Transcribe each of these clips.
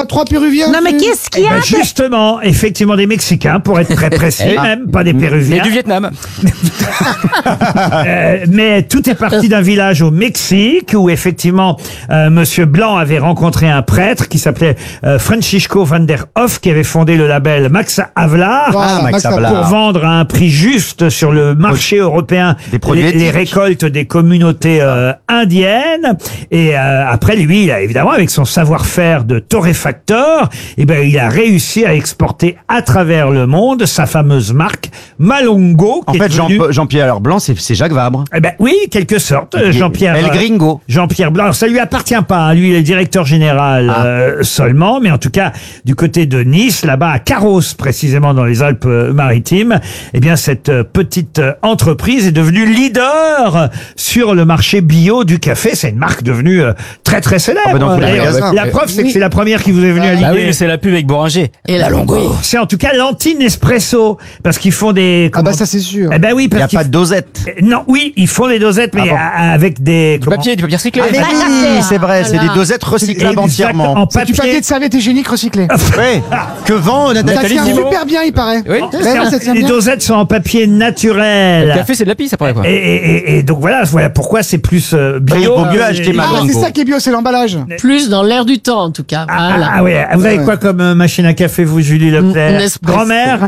trois Péruviens. Non, mais qu'est-ce qu'il y a Justement, effectivement, des Mexicains, pour être très précis, même, pas des Péruviens. Et du Vietnam. Mais tout est parti d'un village au Mexique où effectivement Monsieur Blanc avait rencontré un prêtre qui s'appelait Francisco van der Hoff, qui avait fondé le label Max Havelaar, Voilà, Max Havelaar. pour vendre à un prix juste sur le marché européen les récoltes des communautés indiennes. Et après, lui, évidemment, avec son savoir-faire de torréfacteur, il a réussi à exporter à travers le monde sa fameuse marque Malongo. En fait, Jean-Pierre Blanc, c'est Jacques Vabre. Oui, quelque sorte, Jean-Pierre. El Gringo. Jean-Pierre Blanc. Alors, ça lui appartient pas, hein. Lui, il est directeur général seulement, mais en tout cas, du côté de Nice, là-bas, à Carros, précisément dans les Alpes-Maritimes, cette petite entreprise est devenue leader sur le marché bio du café. C'est une marque devenue très très célèbre. Dans tous les magasins. La preuve, c'est que c'est la première qui vous est venue à l'idée. Ah oui, mais c'est la pub avec Boringer. Et la longo. C'est en tout cas l'anti-Nespresso, parce qu'ils font des... Ça c'est sûr. Oui, Il n'y parce a qu'ils pas de dosette. Non, oui, ils font des dosettes, mais avec des... Du papier recyclé. Oui, c'est vrai, c'est des dosettes recyclables entièrement. En C'est du papier de serviette hygiénique recyclé. Oui, que vend Ça Nathalie tient Simon. super bien, il paraît. Oui. Ça tient Les bien. dosettes sont en papier Le naturel. café, c'est de la pisse, ça paraît quoi. Et donc voilà pourquoi c'est plus bio. Il vaut mieux acheter Et- Malongo. C'est ça qui est bio, c'est l'emballage. Plus dans l'air du temps, en tout cas. Voilà. Ah oui, vous avez quoi comme machine à café, vous, Julie Leclerc? Nespresso. Grand-mère?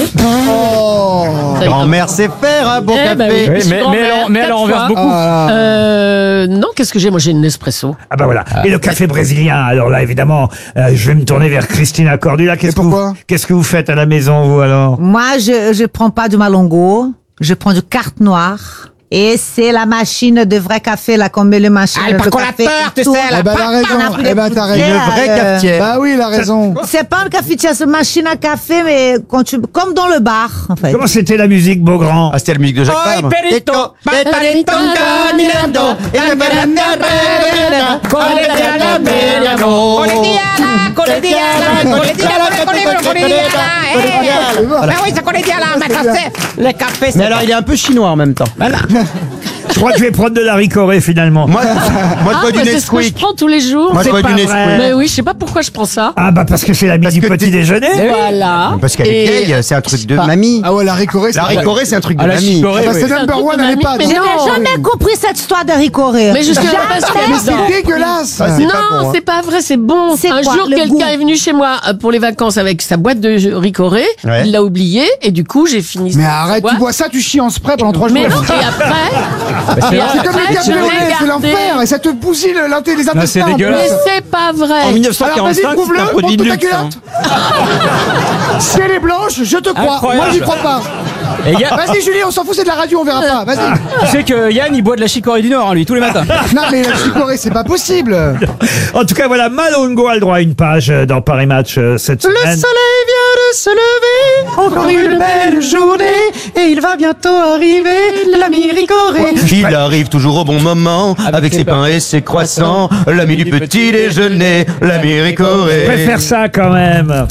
Oh. Grand-mère sait faire un bon Eh ben café. oui. Oui, mais elle en renverse beaucoup. Non, qu'est-ce que j'ai? Moi, j'ai une Nespresso. Ah bah voilà. Et le café brésilien, alors là, évidemment, je vais me tourner vers Christina Cordula. pourquoi Qu'est-ce que vous faites à la maison, vous, alors? Moi, je prends pas du Malongo, je prends du carte noire. Et c'est la machine de vrai café, là, comme le machine de café. tu sais, là. Eh ben, elle a raison. Eh ben, t'as raison. Une vraie cafetière. Bah oui, il a raison. C'est pas une cafetière, c'est une machine à café, mais comme dans le bar, en fait. Comment c'était la musique, Beaugrand? Ah, c'était la musique de Jacques Vabre. Le café, Mais alors, il est un peu chinois en même temps. Je crois que je vais prendre de la ricorée, finalement. Moi, je bois du c'est ce que je Nesquik. prends tous les jours. Moi, je C'est bois pas du vrai. Nesquik. Mais oui, je sais pas pourquoi je prends ça. Ah bah parce que c'est la du que petit t'es- déjeuner. Voilà. Parce qu'elle est Et- vieille, c'est un truc de pas- mamie. Ah ouais, la ricorée, c'est La ricorée, c'est un truc de Ah, la mamie. chicorée, Bah, oui. c'est number one à l'EHPAD. Mais Je non. n'ai jamais compris cette histoire de ricoré. Mais je suis pas Mais c'est dégueulasse. Ah, c'est pas bon, Non, hein. c'est pas vrai, c'est bon. C'est Un quoi, jour, le quelqu'un goût est venu chez moi pour les vacances avec sa boîte de ricoré. Ouais. Il l'a oublié et du coup, j'ai fini. Mais sa arrête, boîte. tu bois ça, tu chies en spray pendant 3 jours. Mais non, et après, C'est comme les je l'ai cabriolet, c'est gardé. l'enfer. Et ça te bousille les intestins. Non, c'est en plus. dégueulasse. Mais c'est pas En vrai. Alors 1945, vas-y, prouve-le, c'est un produit de montre ta luxe. hein. culotte. Si elle est blanche, je te crois. Incroyable. Moi, j'y crois pas. Et Yann, Vas-y, Julie, on s'en fout, c'est de la radio, on verra pas. Vas-y. tu sais que Yann, il boit de la chicorée du Nord, hein, lui, tous les matins. Non, mais la chicorée, c'est pas possible. En tout cas, voilà, Malongo a le droit à une page dans Paris Match cette semaine. vient de se lever, encore une belle journée, et il va bientôt arriver l'ami Ricoré. Il arrive toujours au bon moment, avec ses pains et ses croissants, l'ami du petit déjeuner, l'ami Je Ricoré. préfère ça quand même.